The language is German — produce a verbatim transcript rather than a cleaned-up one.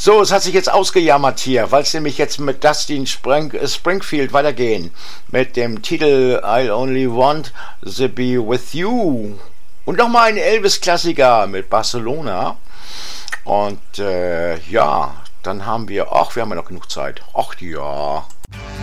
So, es hat sich jetzt ausgejammert hier, weil es nämlich jetzt mit Dustin Spring, äh, Springfield weitergehen. Mit dem Titel I'll Only Want to Be With You. Und nochmal ein Elvis-Klassiker mit Barcelona. Und äh, ja, dann haben wir, ach, wir haben ja noch genug Zeit. Ach ja.